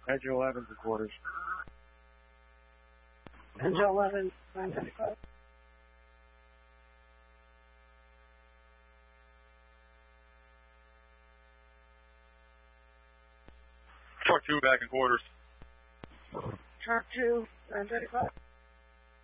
Engine 11 to quarters. Engine 11, 935. Truck 2 back in quarters. Truck 2, 935.